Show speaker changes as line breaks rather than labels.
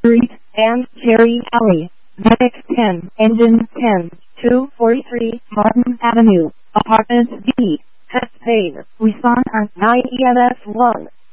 Street and Cherry Alley, ZX10, Engine 10, 243 Martin Avenue, Apartment D, Hespain, Wisconsin, 9ENS1.